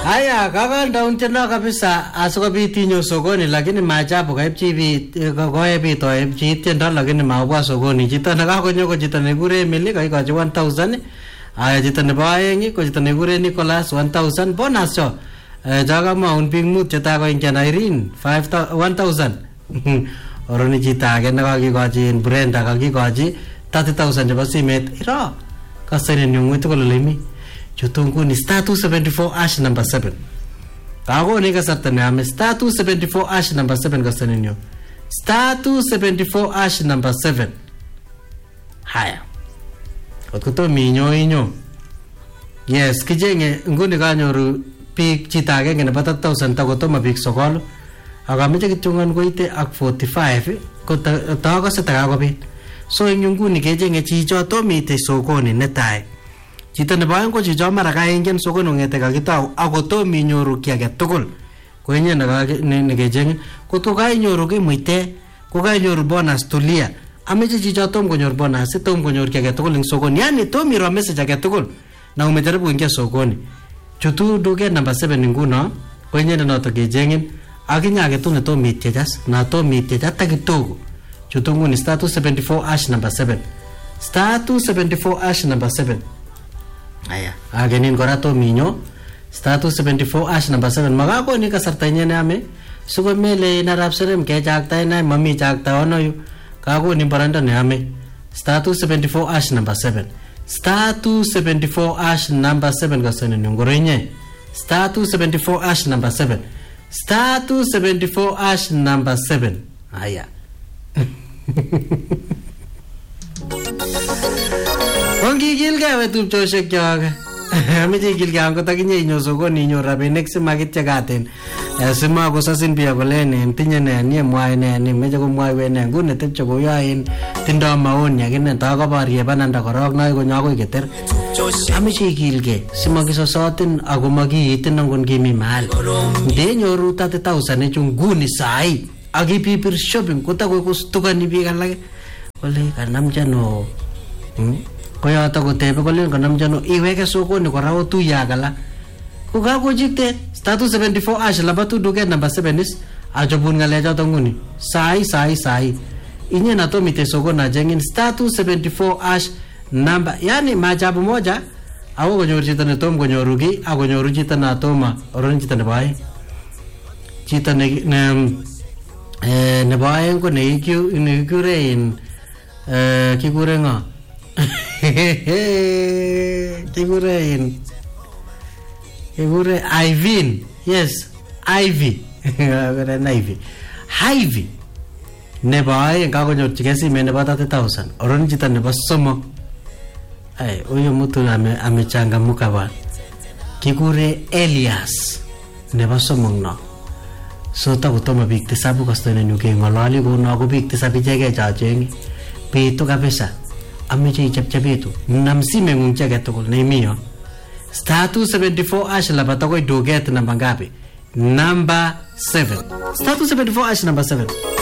Haya kakanda untena kabisa asikobit inyo sokoni lakini maajabu kaipchi bit koebit oebchi tiendo lakini maubwa sokoni chito nekakonyo ko chito nekure Emily kaikochi 1000 aya chito nebo aeng ko chito nekure Nicholas 1000 bonus cho kamwaun biik mut chetakoingian Irene 1000 oroni chito age nekakikochi Brenda kakikochi 30000 chebo simet iro kasene nyung'ui tugul olemi chutunguni star 274 ash number 7 kago ni kasarta ne ame star 274 ash number 7 kasene nyo star 274 ash number 7 haya otkuto minyo inyo yes kijenge nguni kanyoru piik chita agenge nebo 3000 takotoma piik sokol akameche kityongan koite ak 45 ko takakase takakobit so ing nguni kejenge chicho tomite sokoni netai chito nebo aeng ko chicho mara kaingen sokoni ngete kakitau akotom inyoru ki age tugul kwenye nekejenge koto kainyoru kimuite ko kainyoru bonus tulia ameche chicho tom konyor bonus tom konyor ki age tugul ing sokoni yani tom iro message age tugul na umejaribu kuingia sokoni chutu duket number 7 nguno kwenye noto kejenge akinya age tune tom mitiejas na tom mitiejas takitogo chutu nguni star 274 ash number 7 star 274 ash number 7 aya agenin kora to minyo star 274 ash number 7 magako ni kasarta nyene ame sugo mele na rapserem ke jakta na mami jakta ono yu kago ni baranda ne ame star 274 ash number 7 star 274 ash number 7 gasene ngorenye star 274 ash number 7 star 274 ash number 7 aya Ongi gilga wetu tupchoshek chok ameche gilga angot akinye inyo sokoni inyo rabinik simakityekaten simakosasin biik kolenen tinye ne nie mwae ne meche komwaiwe ne nguni tepche koyoen tindoi maoni akine takaborye bananda korok noe konyo akoi keter ameche igilge simakisosotin ako makiitin angon kimi mahali ndenyoru 30000 echu nguni sai akipipir shopping kotakoi kustukani biik alake kole kanamchano koyoto kotebe kolen kanamchano iweke sokoni kora otuye akala kokakojikte star 274 ash labatu duket number 7 is achobun ngalechoto nguni sai inye natomite sokoni ajengin star 274 ash number yani maajabu moja ako konyoru chito netom konyoru ki akonyoru chito natoma oron chito nebo aeng chito nebo aeng ko nekikure in kikure ngo kikure Ivin yes Ivy Ivy nebo aeng kakonyorchigei simet nebo 30000 oron chito nebo somok huyo mtu amechangamuka bwana kikure Elias nebo somok no so takutoma biik tisabu kastone nyuke ngolali kuno ko biik tisabu ichegei chacheng bitu kabisa ameche ichepchepitu nam simeng'ung chi age tugul neimiyo star 274 ash labata koi duket namba ngapi number 7 star 274 ash number 7